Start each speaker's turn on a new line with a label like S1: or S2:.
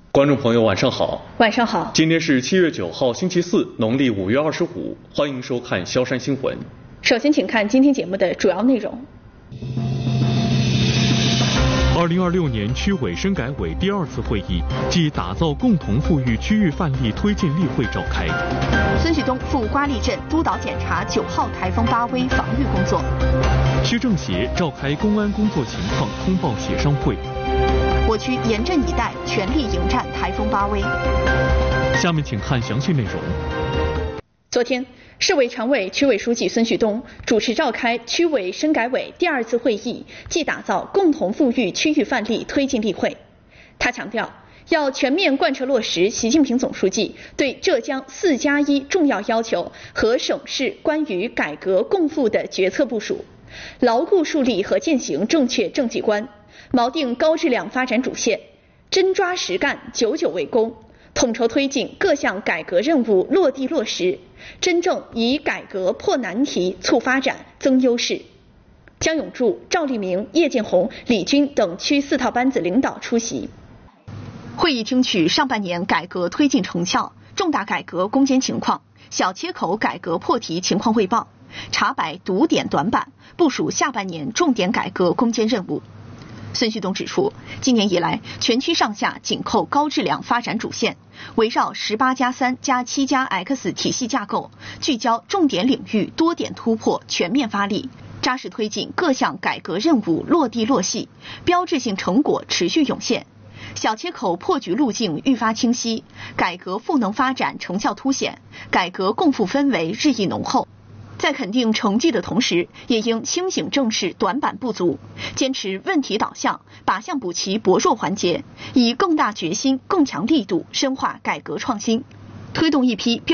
S1: 观众朋友，晚上好。
S2: 晚上好。
S1: 今天是7月9号，星期四，农历5月25，欢迎收看萧山新闻。
S2: 首先，请看今天节目的主要内容。
S3: 2026年区委深改委第2次会议暨打造共同富裕区域范例推进例会召开。
S4: 孙旭东赴瓜沥镇督导检查9号台风巴威防御工作。
S3: 区政协召开公安工作情况通报协商会。
S4: 我区严阵以待，全力迎战台风巴威。
S3: 下面请看详细内容。
S2: 昨天，市委常委、区委书记孙旭东主持召开区委深改委第2次会议暨打造共同富裕区域范例推进例会。他强调，要全面贯彻落实习近平总书记对浙江4+1重要要求和省市关于改革共富的决策部署，牢固树立和践行正确政绩观，锚定高质量发展主线，真抓实干，久久为功，统筹推进各项改革任务落地落实，真正以改革破难题、促发展、增优势。江永柱、赵立明、叶建红、李军等区4套班子领导出席。
S4: 会议听取上半年改革推进成效、重大改革攻坚情况、小切口改革破题情况汇报，查摆堵点短板，部署下半年重点改革攻坚任务。孙旭东指出，今年以来，全区上下紧扣高质量发展主线，围绕18+3+7+X 体系架构，聚焦重点领域多点突破，全面发力，扎实推进各项改革任务落地落细，标志性成果持续涌现，小切口破局路径愈发清晰，改革赋能发展成效凸显，改革共富氛围日益浓厚。在肯定成绩的同时，也应清醒正视短板不足，坚持问题导向，靶向补齐薄弱环节，以更大决心、更强力度深化改革创新，推动一批